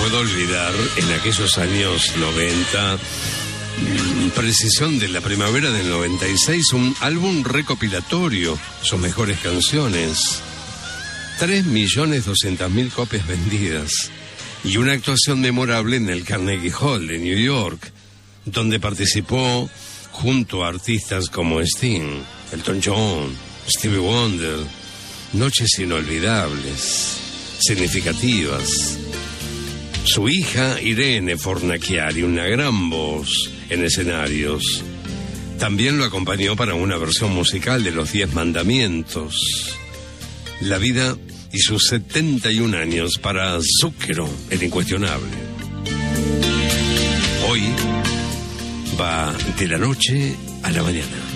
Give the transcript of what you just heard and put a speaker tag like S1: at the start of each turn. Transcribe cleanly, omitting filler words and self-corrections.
S1: puedo olvidar en aquellos años 90, precisión de la primavera del 96, un álbum recopilatorio, sus mejores canciones, 3.200.000 copias vendidas y una actuación memorable en el Carnegie Hall de New York, donde participó junto a artistas como Sting, Elton John, Stevie Wonder. Noches inolvidables, significativas. Su hija Irene Fornaciari, una gran voz en escenarios, también lo acompañó para una versión musical de Los 10 Mandamientos. La vida y sus 71 años para Zucchero, el incuestionable. Hoy va de la noche a la mañana.